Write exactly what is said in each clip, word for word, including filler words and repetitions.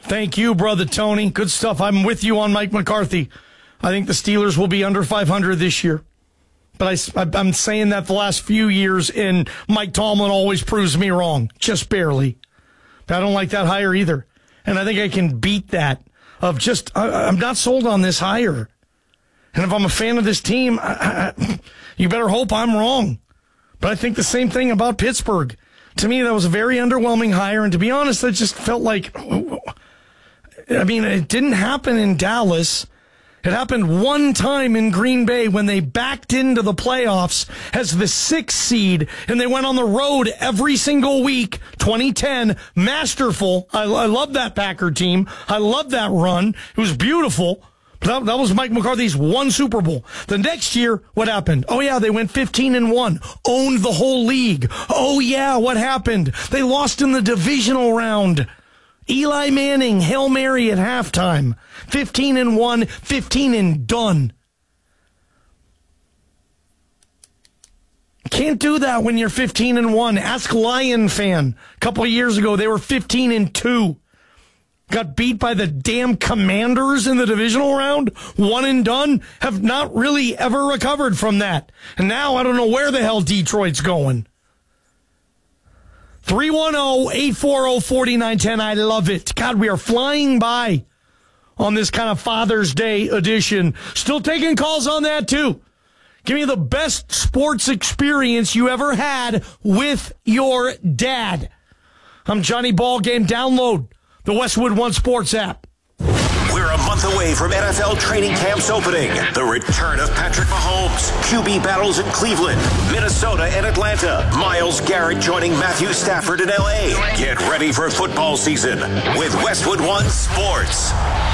Thank you, brother Tony. Good stuff. I'm with you on Mike McCarthy. I think the Steelers will be under five hundred this year. But I, I'm saying that the last few years, and Mike Tomlin always proves me wrong, just barely. But I don't like that higher either. And I think I can beat that of just, I, I'm not sold on this higher. And if I'm a fan of this team, I, I, you better hope I'm wrong. But I think the same thing about Pittsburgh. To me, that was a very underwhelming hire. And to be honest, I just felt like, I mean, it didn't happen in Dallas. It happened one time in Green Bay when they backed into the playoffs as the sixth seed, and they went on the road every single week. twenty ten, masterful. I, I love that Packer team. I love that run. It was beautiful. But that, that was Mike McCarthy's one Super Bowl. The next year, what happened? Oh, yeah, they went fifteen and one, owned the whole league. Oh, yeah, what happened? They lost in the divisional round. Eli Manning, Hail Mary at halftime. fifteen and one, fifteen and done. Can't do that when you're fifteen and one. Ask Lion fan. A couple of years ago, they were fifteen and two. Got beat by the damn Commanders in the divisional round. One and done. Have not really ever recovered from that. And now I don't know where the hell Detroit's going. three one zero, eight four zero, four nine one zero. I love it. God, we are flying by on this kind of Father's Day edition. Still taking calls on that, too. Give me the best sports experience you ever had with your dad. I'm Johnny Ballgame. Download the Westwood One Sports app. We're a month away from N F L training camps opening. The return of Patrick Mahomes. Q B battles in Cleveland, Minnesota, and Atlanta. Myles Garrett joining Matthew Stafford in L A. Get ready for football season with Westwood One Sports.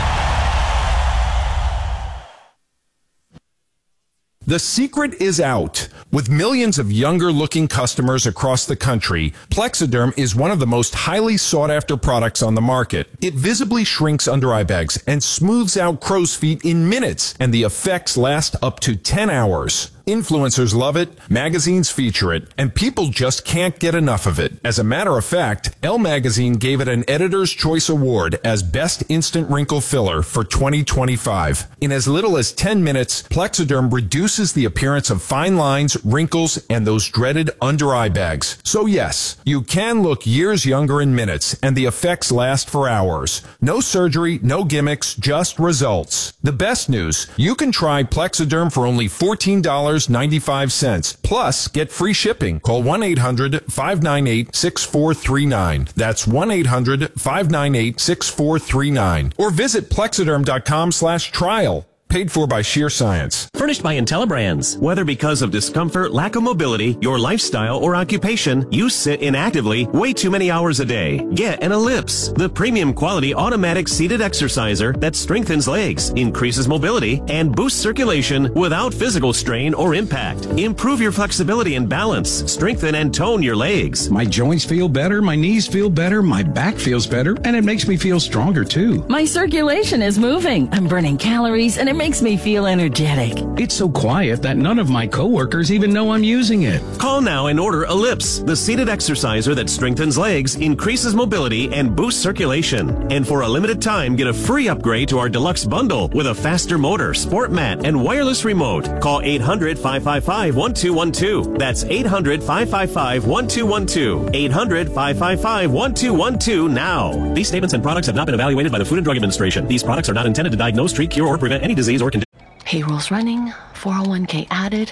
The secret is out. With millions of younger-looking customers across the country, Plexiderm is one of the most highly sought-after products on the market. It visibly shrinks under-eye bags and smooths out crow's feet in minutes, and the effects last up to ten hours. Influencers love it, magazines feature it, and people just can't get enough of it. As a matter of fact, Elle Magazine gave it an Editor's Choice Award as Best Instant Wrinkle Filler for twenty twenty-five. In as little as ten minutes, Plexiderm reduces the appearance of fine lines, wrinkles, and those dreaded under-eye bags. So yes, you can look years younger in minutes, and the effects last for hours. No surgery, no gimmicks, just results. The best news, you can try Plexiderm for only fourteen dollars and ninety-five cents. Plus, get free shipping. Call one eight hundred, five nine eight, six four three nine. That's one eight hundred, five nine eight, six four three nine. Or visit plexiderm.com slash trial. Paid for by Sheer Science. Furnished by IntelliBrands. Whether because of discomfort, lack of mobility, your lifestyle, or occupation, you sit inactively way too many hours a day. Get an Ellipse, the premium quality automatic seated exerciser that strengthens legs, increases mobility, and boosts circulation without physical strain or impact. Improve your flexibility and balance. Strengthen and tone your legs. My joints feel better, my knees feel better, my back feels better, and it makes me feel stronger too. My circulation is moving. I'm burning calories, and it makes me feel energetic. It's so quiet that none of my coworkers even know I'm using it. Call now and order Ellipse, the seated exerciser that strengthens legs, increases mobility, and boosts circulation. And for a limited time, get a free upgrade to our deluxe bundle with a faster motor, sport mat, and wireless remote. Call eight hundred, five five five, one two one two. That's eight hundred, five five five, one two one two. eight hundred, five five five, one two one two now. These statements and products have not been evaluated by the Food and Drug Administration. These products are not intended to diagnose, treat, cure, or prevent any disease or condition. Payroll's running, four oh one k added.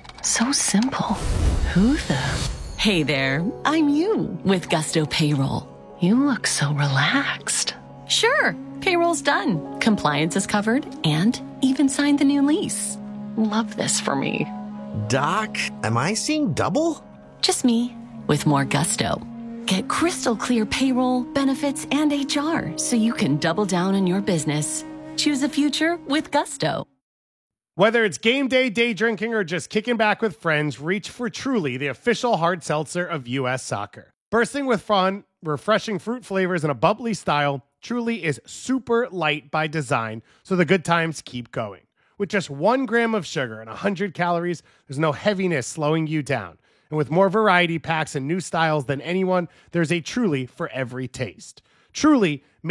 So simple. Who the? Hey there, I'm you with Gusto Payroll. You look so relaxed. Sure, payroll's done. Compliance is covered and even signed the new lease. Love this for me. Doc, am I seeing double? Just me with more gusto. Get crystal clear payroll, benefits, and H R so you can double down on your business. Choose a future with Gusto. Whether it's game day, day drinking, or just kicking back with friends, reach for Truly, the official hard seltzer of U S Soccer. Bursting with fun, refreshing fruit flavors, and a bubbly style, Truly is super light by design, so the good times keep going. With just one gram of sugar and one hundred calories, there's no heaviness slowing you down. And with more variety packs and new styles than anyone, there's a Truly for every taste. Truly